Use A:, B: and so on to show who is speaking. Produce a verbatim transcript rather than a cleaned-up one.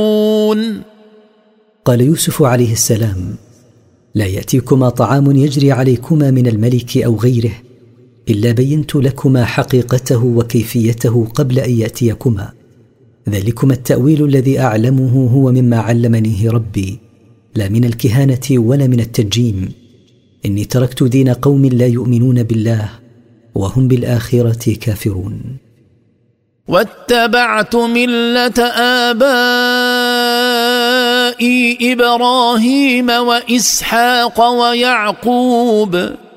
A: قال يوسف عليه السلام: لا يأتيكما طعام يجري عليكما من الملك أو غيره إلا بينت لكما حقيقته وكيفيته قبل أن يأتيكما، ذلكما التأويل الذي أعلمه هو مما علمنيه ربي، لا من الكهانة ولا من التجيم. إني تركت دين قوم لا يؤمنون بالله وهم بالآخرة كافرون.
B: واتبعت ملة آبائي إبراهيم وإسحاق ويعقوب